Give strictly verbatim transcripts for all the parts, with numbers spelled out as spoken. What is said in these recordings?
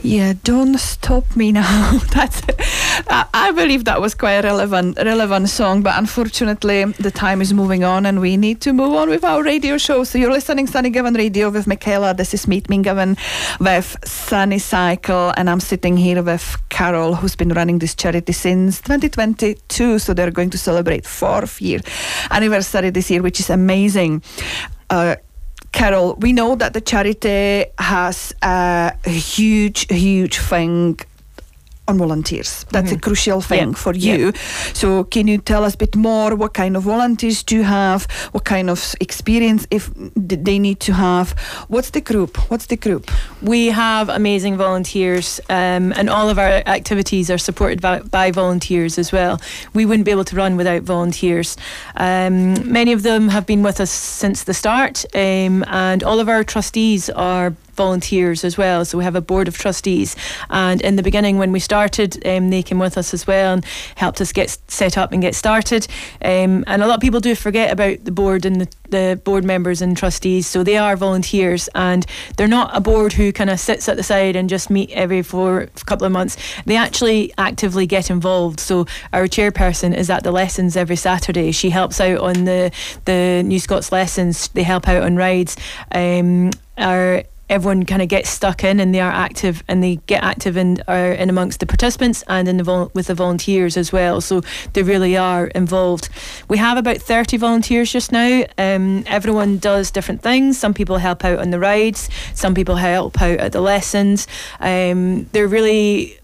Yeah, don't stop me now. That's, I, I believe that was quite a relevant, relevant song, but unfortunately the time is moving on and we need to move on with our radio show. So you're listening Sunny Govan Radio with Michaela. This is Meet Me Govan with Sunny Cycle, and I'm sitting here with Carol, who's been running this charity since twenty twenty-two. So they're going to celebrate fourth year anniversary this year, which is amazing. Uh, Carol, we know that the charity has a huge, huge thing on volunteers. That's mm-hmm. a crucial thing yeah. for you. Yeah. So can you tell us a bit more? What kind of volunteers do you have? What kind of experience if they need to have? What's the group? What's the group? We have amazing volunteers, um, and all of our activities are supported by, by volunteers as well. We wouldn't be able to run without volunteers. Um, many of them have been with us since the start, um, and all of our trustees are volunteers as well. So we have a board of trustees, and in the beginning when we started, um, they came with us as well and helped us get set up and get started. Um, and a lot of people do forget about the board and the, the board members and trustees. So they are volunteers, and they're not a board who kind of sits at the side and just meet every four couple of months. They actually actively get involved. So our chairperson is at the lessons every Saturday. She helps out on the the New Scots lessons. They help out on rides. Um, our Everyone kind of gets stuck in, and they are active, and they get active in, are in amongst the participants and in the vol- with the volunteers as well. So they really are involved. We have about thirty volunteers just now. Um, everyone does different things. Some people help out on the rides. Some people help out at the lessons. Um, they're really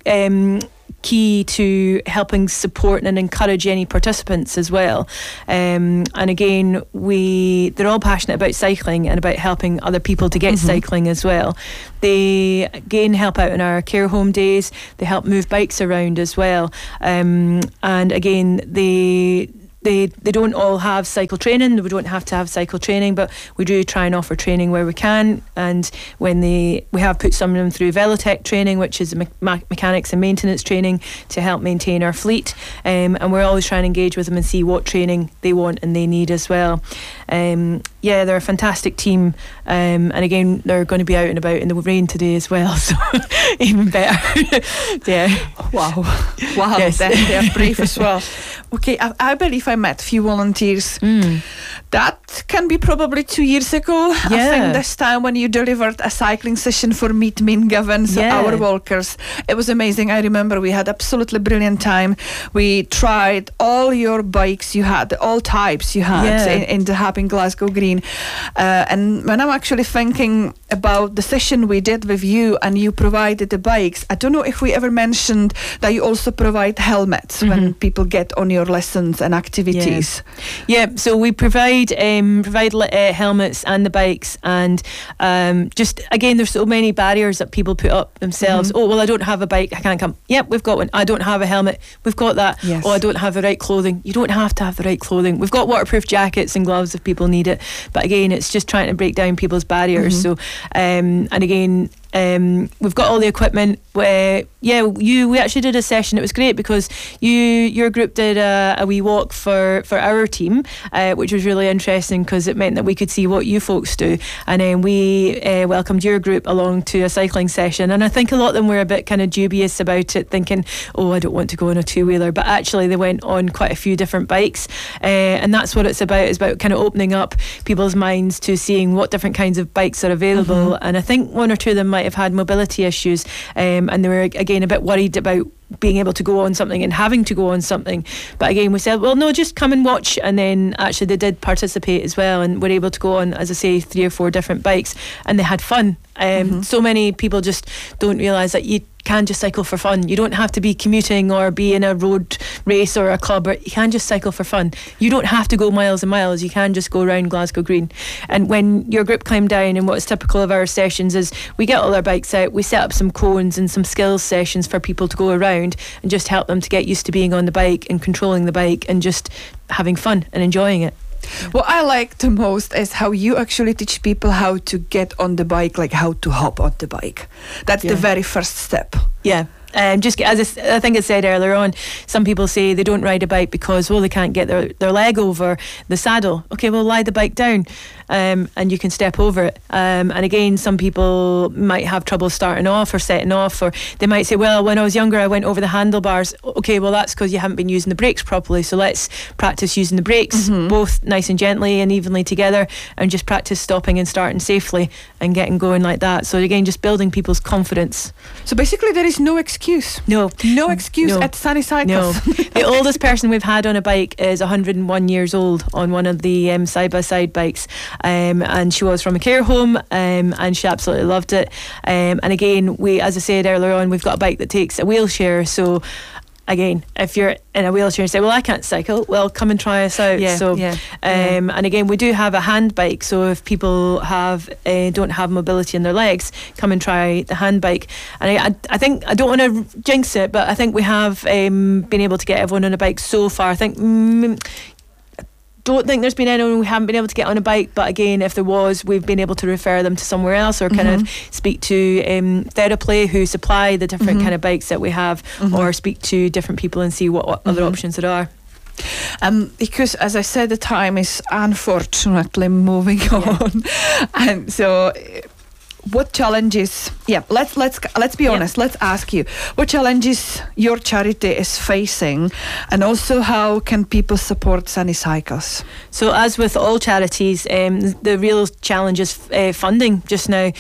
Um, key to helping support and encourage any participants as well. Um, and again, we they're all passionate about cycling and about helping other people to get mm-hmm. cycling as well. They again help out in our care home days. They help move bikes around as well. Um, and again, they They they don't all have cycle training. We don't have to have cycle training, but we do try and offer training where we can. And when they we have put some of them through Velotech training, which is me- mechanics and maintenance training to help maintain our fleet. Um, and we're always trying to engage with them and see what training they want and they need as well. Um, yeah, they're a fantastic team. Um, and again, they're going to be out and about in the rain today as well, so even better. yeah. Wow. Wow. Yes. They're, they're brave as well. Okay, I, I believe I met a few volunteers. Mm. That can be probably two years ago. Yeah. I think this time when you delivered a cycling session for Meet Me Govan, so yeah. our walkers. It was amazing. I remember we had absolutely brilliant time. We tried all your bikes you had, all types you had yeah. in, in the hub in Glasgow Green. Uh, and when I'm actually thinking about the session we did with you and you provided the bikes, I don't know if we ever mentioned that you also provide helmets mm-hmm. when people get on your lessons and activities. Yeah, yeah so we provide um, provide uh, helmets and the bikes, and um, just again, there's so many barriers that people put up themselves. Mm-hmm. Oh, well, I don't have a bike, I can't come. Yep, we've got one. I don't have a helmet, we've got that. Yes. Oh, I don't have the right clothing. You don't have to have the right clothing. We've got waterproof jackets and gloves if people need it. But again, it's just trying to break down people's barriers. Mm-hmm. So, um, and again, Um, we've got all the equipment. Where, yeah, you we actually did a session. It was great because you your group did a, a wee walk for, for our team, uh, which was really interesting because it meant that we could see what you folks do. And then we uh, welcomed your group along to a cycling session. And I think a lot of them were a bit kind of dubious about it, thinking, oh, I don't want to go on a two-wheeler. But actually they went on quite a few different bikes. Uh, and that's what it's about. It's about kind of opening up people's minds to seeing what different kinds of bikes are available. Mm-hmm. And I think one or two of them might have had mobility issues, um, and they were again a bit worried about being able to go on something and having to go on something. But again, we said, well, no, just come and watch. And then actually they did participate as well and were able to go on, as I say, three or four different bikes, and they had fun. Um, mm-hmm. So many people just don't realise that you can just cycle for fun. You don't have to be commuting or be in a road race or a club, or you can just cycle for fun. You don't have to go miles and miles. You can just go around Glasgow Green. And when your group came down, and what's typical of our sessions is we get all our bikes out, we set up some cones and some skills sessions for people to go around and just help them to get used to being on the bike and controlling the bike and just having fun and enjoying it. What I like the most is how you actually teach people how to get on the bike, like how to hop on the bike. That's yeah. the very first step. Yeah. Um, just as I, I think I said earlier on, some people say they don't ride a bike because, well, they can't get their, their leg over the saddle. Okay, well, lie the bike down. um, and you can step over it. Um, and again, some people might have trouble starting off or setting off, or they might say, well, when I was younger I went over the handlebars. Okay, well that's because you haven't been using the brakes properly, so let's practice using the brakes mm-hmm. both nice and gently and evenly together, and just practice stopping and starting safely and getting going like that. So again, just building people's confidence. So basically there is no excuse. No. No excuse no. at Sunny Cycles. No. The oldest person we've had on a bike is one hundred and one years old on one of the um, side-by-side bikes, um, and she was from a care home, um, and she absolutely loved it. Um, and again, we, as I said earlier on, we've got a bike that takes a wheelchair, so again, if you're in a wheelchair and say, well, I can't cycle, well, come and try us out. Yeah, so, yeah, um, yeah. And again, we do have a hand bike, so if people have uh, don't have mobility in their legs, come and try the hand bike. And I, I, I think, I don't want to jinx it, but I think we have um, been able to get everyone on a bike so far. I think mm, don't think there's been anyone we haven't been able to get on a bike, but again, if there was, we've been able to refer them to somewhere else, or kind mm-hmm. of speak to um, Theraplay, who supply the different mm-hmm. kind of bikes that we have, mm-hmm. or speak to different people and see what, what mm-hmm. other options there are. Um, because as I said, the time is unfortunately moving yeah. on, and so what challenges yeah let's let's let's be honest yeah. let's ask you what challenges your charity is facing, and also how can people support Sunny Cycles? So as with all charities, um, the real challenge is uh, funding just now.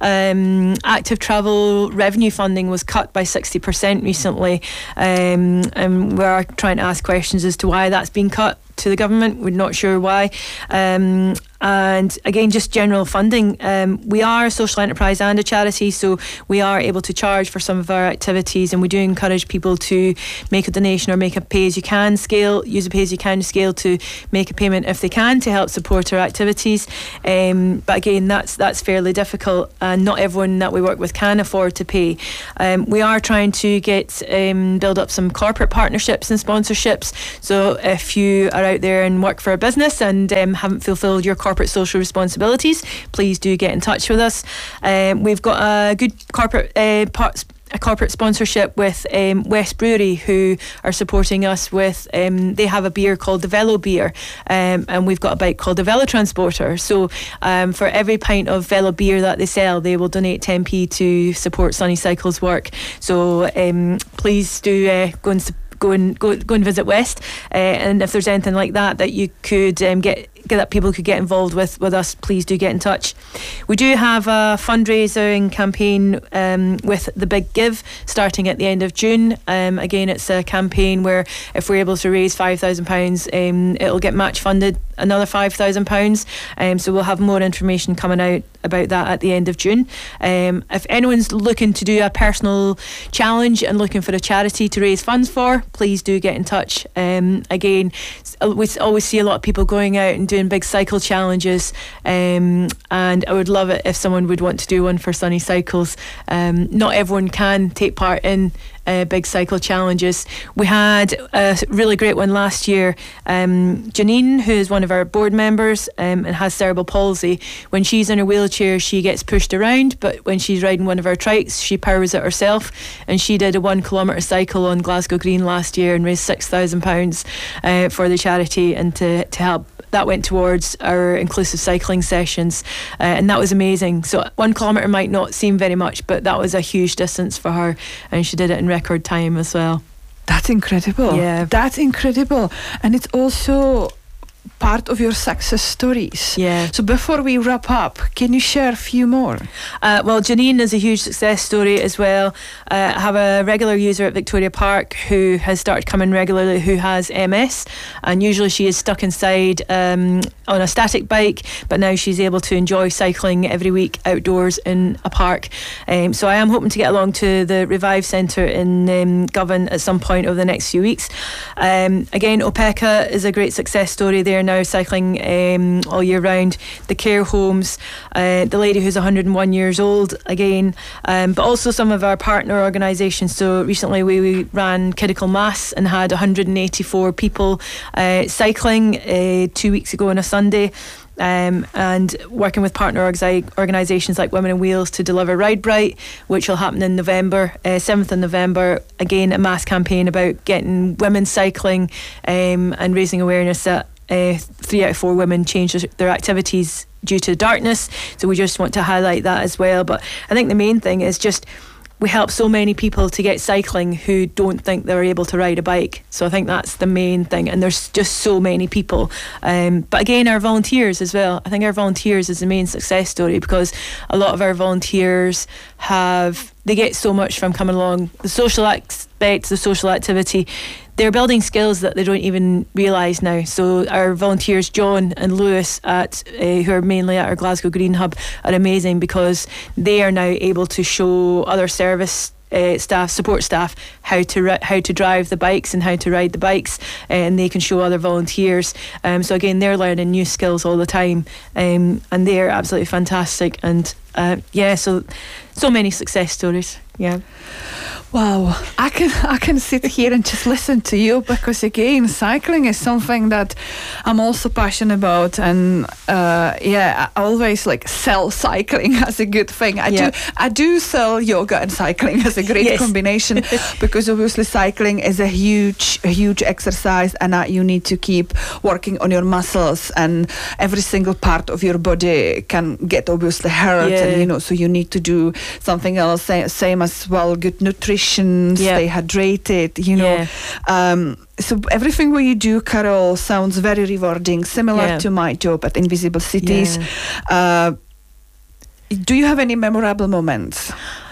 um, active travel revenue funding was cut by sixty percent recently, um, and we're trying to ask questions as to why that's been cut to the government. We're not sure why. Um, and again, just general funding. Um, we are a social enterprise and a charity, so we are able to charge for some of our activities, and we do encourage people to make a donation or make a pay-as-you-can scale, use a pay-as-you-can scale to make a payment if they can to help support our activities. Um, but again, that's that's fairly difficult, and not everyone that we work with can afford to pay. Um, we are trying to get um, build up some corporate partnerships and sponsorships. So if you are out there and work for a business and um, haven't fulfilled your corporate social responsibilities, please do get in touch with us. Um, we've got a good corporate uh, part, a corporate sponsorship with um, West Brewery, who are supporting us with, um, they have a beer called the Velo Beer, um, and we've got a bike called the Velo Transporter. So um, for every pint of Velo beer that they sell, they will donate ten p to support Sunny Cycles work. So um, please do uh, go and support Go and go, go and visit West, uh, and if there's anything like that that you could um, get, get that people could get involved with with us, please do get in touch. We do have a fundraising campaign um, with the Big Give starting at the end of June. Um, again, it's a campaign where if we're able to raise five thousand pounds, um, it'll get match funded another five thousand pounds. Um, so we'll have more information coming out about that at the end of June. Um, if anyone's looking to do a personal challenge and looking for a charity to raise funds for, please do get in touch. Um, again, we always see a lot of people going out and doing big cycle challenges, um, and I would love it if someone would want to do one for Sunny Cycles. Um, not everyone can take part in Uh, big cycle challenges. We had a really great one last year. Um, Janine, who is one of our board members um, and has cerebral palsy, when she's in her wheelchair she gets pushed around, but when she's riding one of our trikes she powers it herself, and she did a one kilometre cycle on Glasgow Green last year and raised six thousand pounds uh, for the charity, and to, to help. That went towards our inclusive cycling sessions, uh, and that was amazing. So one kilometre might not seem very much, but that was a huge distance for her, and she did it in record time as well. That's incredible. Yeah, that's incredible. And it's also part of your success stories. Yeah. So before we wrap up, can you share a few more? Uh, well, Janine is a huge success story as well. Uh, I have a regular user at Victoria Park who has started coming regularly, who has M S, and usually she is stuck inside um, on a static bike, but now she's able to enjoy cycling every week outdoors in a park. Um, so I am hoping to get along to the Revive Centre in um, Govan at some point over the next few weeks. Um, again, Opeka is a great success story there now, cycling um, all year round. The care homes, uh, the lady who's one hundred and one years old again, um, but also some of our partner organisations. So recently we, we ran Kiddickle Mass and had one hundred and eighty-four people uh, cycling uh, two weeks ago on a Sunday. Um, and working with partner org- organisations like Women in Wheels to deliver Ride Bright, which will happen in November, uh, seventh of November. Again, a mass campaign about getting women cycling um, and raising awareness that uh, three out of four women change their activities due to darkness. So we just want to highlight that as well. But I think the main thing is just we help so many people to get cycling who don't think they're able to ride a bike. So I think that's the main thing, and there's just so many people. Um, but again, our volunteers as well. I think our volunteers is the main success story, because a lot of our volunteers have, they get so much from coming along. The social aspect, the social activity, they're building skills that they don't even realise now. So our volunteers, John and Lewis, at uh, who are mainly at our Glasgow Green Hub, are amazing, because they are now able to show other service Uh, staff, support staff, how to ri- how to drive the bikes and how to ride the bikes, uh, and they can show other volunteers. Um, so again, they're learning new skills all the time, um, and they're absolutely fantastic. And uh, yeah, so so many success stories. Yeah. Wow, I can I can sit here and just listen to you, because again, cycling is something that I'm also passionate about, and uh, yeah, I always like sell cycling as a good thing. I Yeah. do I do sell yoga and cycling as a great Yes. combination, because obviously cycling is a huge a huge exercise, and uh, you need to keep working on your muscles, and every single part of your body can get obviously hurt, Yeah. and you know, so you need to do something else. Sa- Same as well, good nutrition. Yeah. Stay hydrated, you know. Yeah. Um, so everything what you do, Carol, sounds very rewarding, similar Yeah. to my job at Invisible Cities. Yeah. Uh, do you have any memorable moments?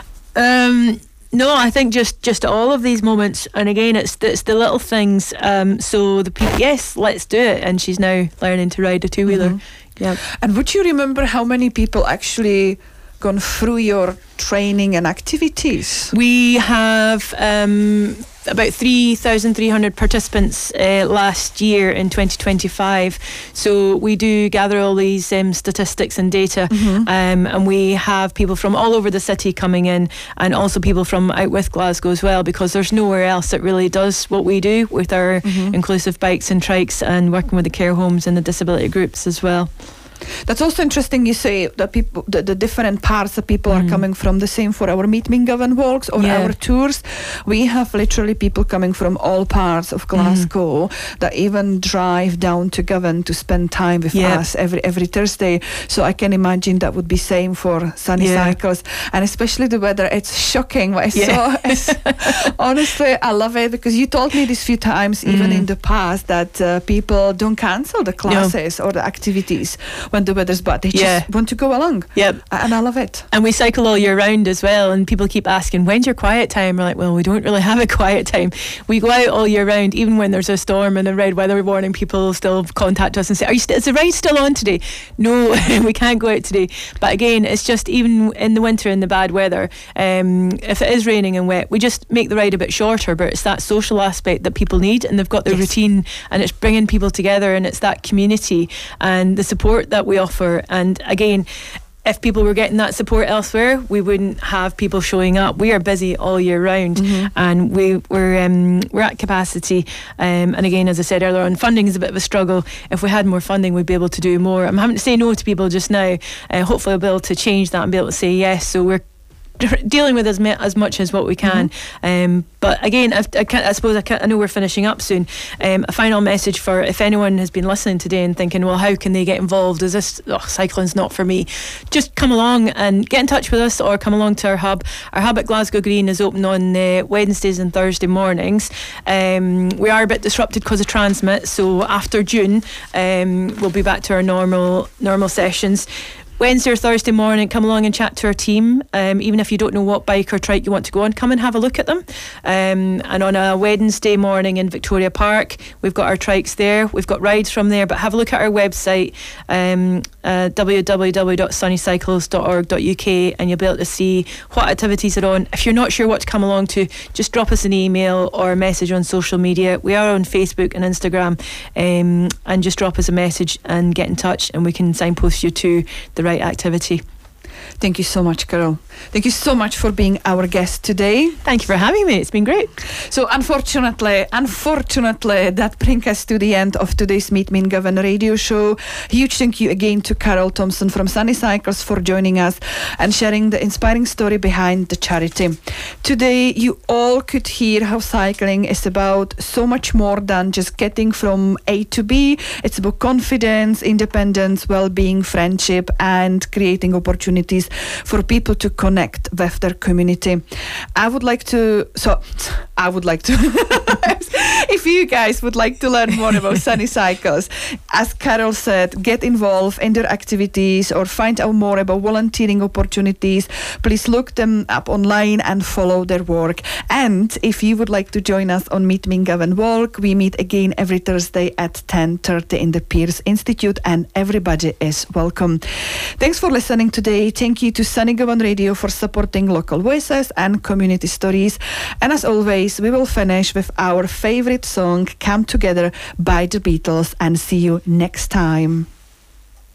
Um, no, I think just, just all of these moments, and again, it's the, it's the little things. Um, so the people, yes, let's do it, and she's now learning to ride a two wheeler. Mhm. Yeah. And would you remember how many people actually gone through your training and activities? We have um, about three thousand three hundred participants uh, last year in twenty twenty-five. So we do gather all these um, statistics and data, Mhm. um, and we have people from all over the city coming in, and also people from out with Glasgow as well, because there's nowhere else that really does what we do with our Mhm. inclusive bikes and trikes, and working with the care homes and the disability groups as well. That's also interesting. You say that people, the, the different parts that people Mm. are coming from. The same for our Meet Mingavan walks or Yeah. our tours. We have literally people coming from all parts of Glasgow that even drive down to Govan to spend time with Yeah. us every every Thursday. So I can imagine that would be same for Sunny Yeah. Cycles, and especially the weather. It's shocking what I Yeah. saw. It's, honestly, I love it, because you told me this few times, even Mm. in the past, that uh, people don't cancel the classes or the activities when the weather's bad. They Yeah. just want to go along. Yep. And I love it. And we cycle all year round as well, and people keep asking, when's your quiet time? We're like, well, we don't really have a quiet time. We go out all year round, even when there's a storm and a red weather warning. People still contact us and say, are you st- is the ride still on today? No, we can't go out today. But again, it's just, even in the winter and the bad weather, um, if it is raining and wet, we just make the ride a bit shorter. But it's that social aspect that people need, and they've got their Yes. routine, and it's bringing people together, and it's that community and the support that we offer. And again, if people were getting that support elsewhere, we wouldn't have people showing up. We are busy all year round, Mhm. and we, we're um, we're at capacity. Um, and again, as I said earlier on, funding is a bit of a struggle. If we had more funding, we'd be able to do more. I'm having to say no to people just now. Uh, hopefully, I'll be able to change that and be able to say yes. So we're dealing with as, ma- as much as what we can. Mm-hmm. Um, but again, I, I, can't, I suppose I, can't, I know we're finishing up soon. Um, a final message for if anyone has been listening today and thinking, well, how can they get involved? Is this, oh, cycling's not for me? Just come along and get in touch with us, or come along to our hub. Our hub at Glasgow Green is open on uh, Wednesdays and Thursday mornings. Um, we are a bit disrupted because of Transmit, so after June, um, we'll be back to our normal normal sessions. Wednesday or Thursday morning, come along and chat to our team. Um, even if you don't know what bike or trike you want to go on, come and have a look at them. Um, and on a Wednesday morning in Victoria Park, we've got our trikes there. We've got rides from there, but have a look at our website, um, uh, w w w dot sunny cycles dot org dot u k, and you'll be able to see what activities are on. If you're not sure what to come along to, just drop us an email or a message on social media. We are on Facebook and Instagram, um, and just drop us a message and get in touch, and we can signpost you to the right activity. Thank you so much, Carol. Thank you so much for being our guest today. Thank you for having me. It's been great. So unfortunately, unfortunately, that brings us to the end of today's Meet Me in Govan radio show. Huge thank you again to Carol Thompson from Sunny Cycles for joining us and sharing the inspiring story behind the charity. Today, you all could hear how cycling is about so much more than just getting from A to B. It's about confidence, independence, well-being, friendship, and creating opportunities for people to connect with their community. I would like to, so I would like to, if you guys would like to learn more about Sunny Cycles, as Carol said, get involved in their activities or find out more about volunteering opportunities, please look them up online and follow their work. And if you would like to join us on Meet Me in Govan Walk, we meet again every Thursday at ten thirty in the Pearce Institute, and everybody is welcome. Thanks for listening today. Thank you to Sunny Govan Radio for supporting local voices and community stories. And as always, we will finish with our favorite song, Come Together by the Beatles, and see you next time.